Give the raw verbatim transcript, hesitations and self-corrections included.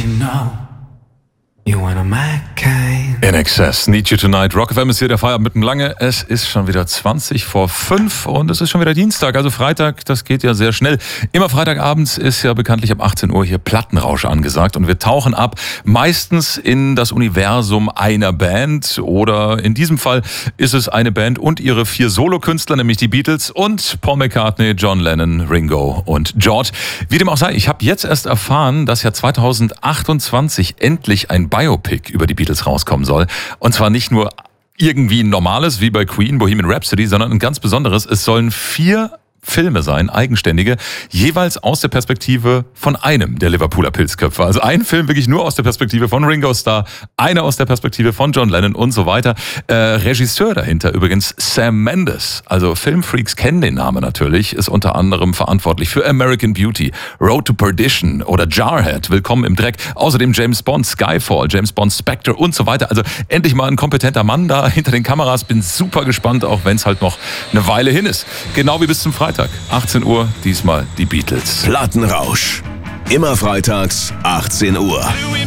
know you wanna my kind. In Excess, Need You Tonight. Rock F M ist hier der Feierabend mitten lange. Es ist schon wieder zwanzig vor fünf und es ist schon wieder Dienstag, also Freitag, das geht ja sehr schnell. Immer Freitagabends ist ja bekanntlich ab achtzehn Uhr hier Plattenrausch angesagt und wir tauchen ab, meistens in das Universum einer Band oder in diesem Fall ist es eine Band und ihre vier Solokünstler, nämlich die Beatles und Paul McCartney, John Lennon, Ringo und George. Wie dem auch sei, ich habe jetzt erst erfahren, dass ja zwanzig achtundzwanzig endlich ein Biopic über die Beatles rauskommen soll. Und zwar nicht nur irgendwie ein normales, wie bei Queen, Bohemian Rhapsody, sondern ein ganz besonderes. Es sollen vier Filme sein, eigenständige, jeweils aus der Perspektive von einem der Liverpooler Pilzköpfe. Also ein Film wirklich nur aus der Perspektive von Ringo Starr, einer aus der Perspektive von John Lennon und so weiter. Äh, Regisseur dahinter übrigens Sam Mendes. Also Filmfreaks kennen den Namen natürlich, ist unter anderem verantwortlich für American Beauty, Road to Perdition oder Jarhead, Willkommen im Dreck. Außerdem James Bond, Skyfall, James Bond, Spectre und so weiter. Also endlich mal ein kompetenter Mann da hinter den Kameras. Bin super gespannt, auch wenn es halt noch eine Weile hin ist. Genau wie bis zum Freitag. achtzehn Uhr, diesmal die Beatles. Plattenrausch. Immer freitags, achtzehn Uhr.